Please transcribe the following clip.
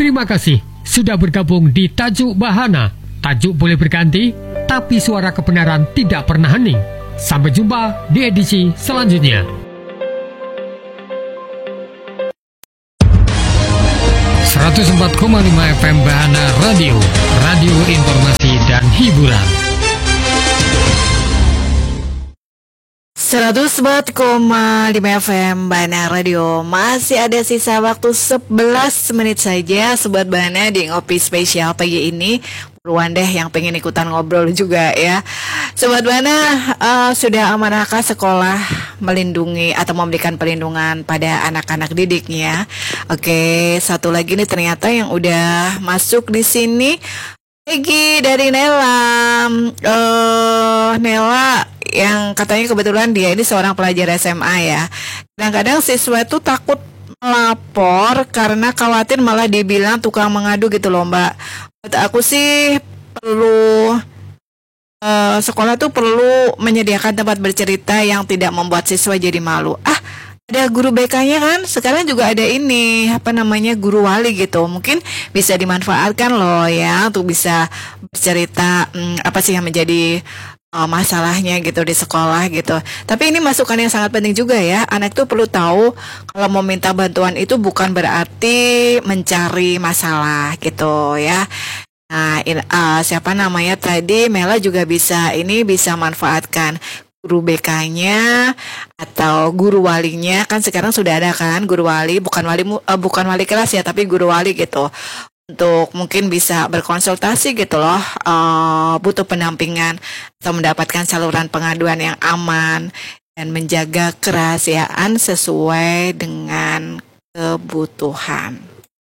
Terima kasih sudah bergabung di Tajuk Bahana. Tajuk boleh berganti, tapi suara kebenaran tidak pernah hening. Sampai jumpa di edisi selanjutnya. 104,5 FM Bahana Radio, radio informasi dan hiburan. 104,5 FM Bahana Radio. Masih ada sisa waktu 11 menit saja Sobat Bahana di Ngopi Spesial pagi ini. Buruan deh yang pengen ikutan ngobrol juga ya. Sobat Bahana, sudah amanahkah sekolah melindungi atau memberikan perlindungan pada anak-anak didiknya? Oke, satu lagi nih ternyata yang udah masuk di sini. Peggy dari Nela. Nela yang katanya kebetulan dia ini seorang pelajar SMA ya. Kadang-kadang siswa itu takut melapor karena khawatir malah dibilang tukang mengadu gitu loh Mbak. Menurut aku sih perlu sekolah tuh perlu menyediakan tempat bercerita yang tidak membuat siswa jadi malu. Ada guru BK-nya kan, sekarang juga ada ini, guru wali gitu. Mungkin bisa dimanfaatkan loh ya, untuk bisa bercerita apa sih yang menjadi masalahnya gitu di sekolah gitu. Tapi ini masukan yang sangat penting juga ya. Anak tuh perlu tahu kalau mau minta bantuan itu bukan berarti mencari masalah gitu ya. Nah, tadi Mela juga bisa manfaatkan guru BK-nya atau guru walinya, kan sekarang sudah ada kan guru wali, bukan wali kelas ya, tapi guru wali gitu, untuk mungkin bisa berkonsultasi gitu loh, butuh pendampingan atau mendapatkan saluran pengaduan yang aman dan menjaga kerahasiaan sesuai dengan kebutuhan.